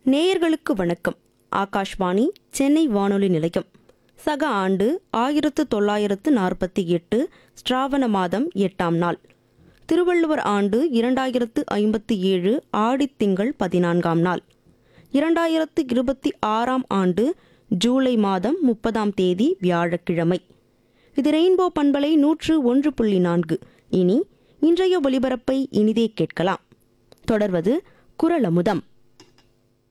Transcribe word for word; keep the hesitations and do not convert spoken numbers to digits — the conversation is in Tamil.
நேயர்களுக்கு வணக்கம். ஆகாஷ்வாணி சென்னை வானொலி நிலையம். சக ஆண்டு ஆயிரத்து தொள்ளாயிரத்து நாற்பத்தி எட்டு ஸ்ராவண மாதம் எட்டாம் நாள். திருவள்ளுவர் ஆண்டு இரண்டாயிரத்து ஐம்பத்தி ஏழு ஆடித்திங்கள் பதினான்காம் நாள். இரண்டாயிரத்து இருபத்தி ஆறாம் ஆண்டு ஜூலை மாதம் முப்பதாம் தேதி வியாழக்கிழமை. இது ரெயின்போ பண்பலை நூற்று ஒன்று புள்ளி நான்கு. இனி இன்றைய ஒலிபரப்பை இனிதே கேட்கலாம். தொடர்வது குரலமுதம்.